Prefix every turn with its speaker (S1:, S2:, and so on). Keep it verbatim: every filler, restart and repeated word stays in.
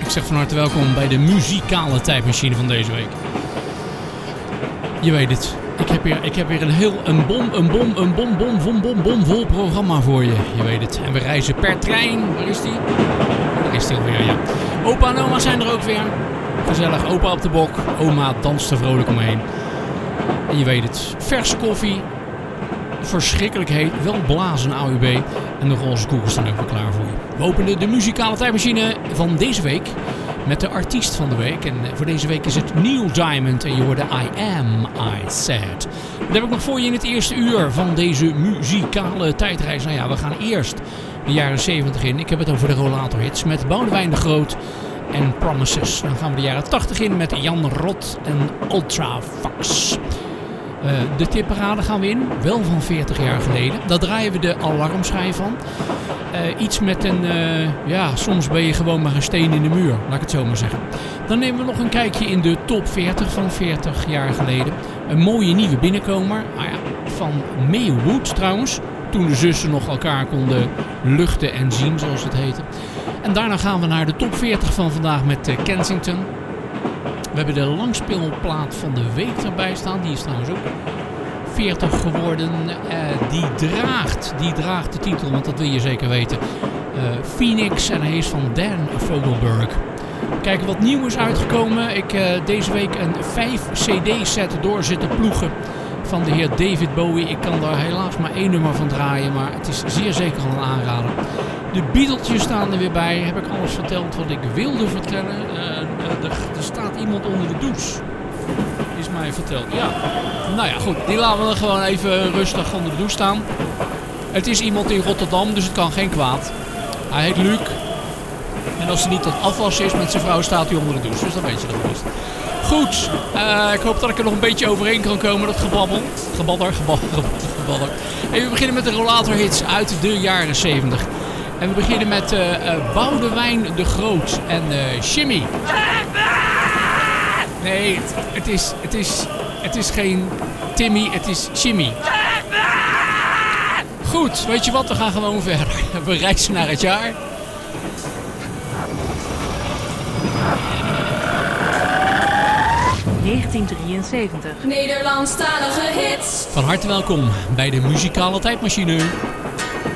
S1: Ik zeg van harte welkom bij de muzikale tijdmachine van deze week. Je weet het. Ik heb weer, ik heb weer een heel een bom, een bom, een bom, bom, bom, bom, bom vol programma voor je. Je weet het. En we reizen per trein. Waar is die? Daar is die alweer, ja. Opa en oma zijn er ook weer. Gezellig. Opa op de bok. Oma danst er vrolijk omheen. En je weet het. Verse koffie. Verschrikkelijk heet. Wel blazen A U B. En de roze koeken staan ook weer klaar voor je. We openen de muzikale tijdmachine van deze week met de artiest van de week. En voor deze week is het Neil Diamond. En je hoorde I Am, I Said. Dat heb ik nog voor je in het eerste uur van deze muzikale tijdreis. Nou ja, we gaan eerst de jaren zeventig in. Ik heb het over de rollatorhits met Boudewijn de Groot en Promises. Dan gaan we de jaren tachtig in met Jan Rot en Ultra Fox. Uh, de tipparade gaan we in, wel van veertig jaar geleden. Daar draaien we de alarmschijf van. Uh, iets met een, uh, ja, soms ben je gewoon maar een steen in de muur, laat ik het zo maar zeggen. Dan nemen we nog een kijkje in de top veertig van veertig jaar geleden. Een mooie nieuwe binnenkomer, ah ja, van Mae Woods trouwens. Toen de zussen nog elkaar konden luchten en zien, zoals het heette. En daarna gaan we naar de top veertig van vandaag met uh, Kensington. We hebben de langspeelplaat van de week erbij staan. Die is trouwens ook veertig geworden. Uh, die, draagt, die draagt de titel, want dat wil je zeker weten. Uh, Phoenix en hij is van Dan Fogelberg. Kijken wat nieuw is uitgekomen. Ik uh, deze week een vijf cd-set door zitten ploegen van de heer David Bowie. Ik kan daar helaas maar één nummer van draaien, maar het is zeer zeker al een aanrader. De Beatlesjes staan er weer bij. Heb ik alles verteld wat ik wilde vertellen. Uh, er, er staat iemand onder de douche. Is mij verteld. Ja. Nou ja, goed. Die laten we dan gewoon even rustig onder de douche staan. Het is iemand in Rotterdam, dus het kan geen kwaad. Hij heet Luc. En als hij niet tot afwas is met zijn vrouw, staat hij onder de douche. Dus dan weet je dat best. Goed. Uh, ik hoop dat ik er nog een beetje overheen kan komen. Dat gebabbel. Gebadder, gebadder, gebadder. En we beginnen met de rollatorhits uit de jaren zeventig. En we beginnen met uh, uh, Boudewijn de Groot en uh, Shimmy. Nee, het, het, is, het, is, het is geen Timmy, het is Shimmy. Goed, weet je wat? We gaan gewoon verder. We reizen naar het jaar.
S2: negentien drieënzeventig.
S3: Nederlandstalige hits.
S1: Van harte welkom bij de muzikale tijdmachine.